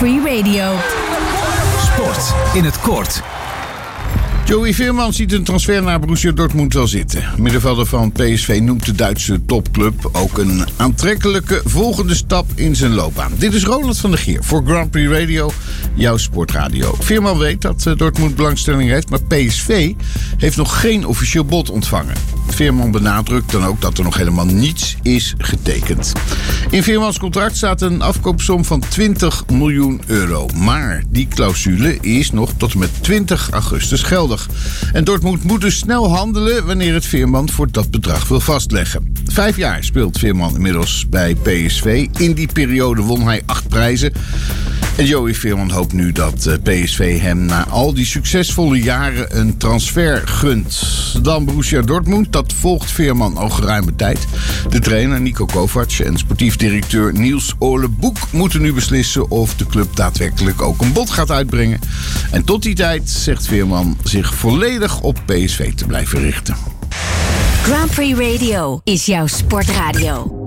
Free Radio. Sport in het kort. Joey Veerman ziet een transfer naar Borussia Dortmund wel zitten. Middenvelder van PSV noemt de Duitse topclub ook een aantrekkelijke volgende stap in zijn loopbaan. Dit is Roland van der Geer voor Grand Prix Radio, jouw sportradio. Veerman weet dat Dortmund belangstelling heeft, maar PSV heeft nog geen officieel bod ontvangen. Veerman benadrukt dan ook dat er nog helemaal niets is getekend. In Veermans contract staat een afkoopsom van 20 miljoen euro. Maar die clausule is nog tot en met 20 augustus geldig. En Dortmund moet dus snel handelen wanneer het Veerman voor dat bedrag wil vastleggen. 5 jaar speelt Veerman inmiddels bij PSV. In die periode won hij 8 prijzen. En Joey Veerman hoopt nu dat PSV hem na al die succesvolle jaren een transfer gunt. Dan Borussia Dortmund, dat volgt Veerman al geruime tijd. De trainer Niko Kovac en sportief directeur Niels Ole Boek moeten nu beslissen of de club daadwerkelijk ook een bod gaat uitbrengen. En tot die tijd zegt Veerman zich volledig op PSV te blijven richten. Grand Prix Radio is jouw sportradio.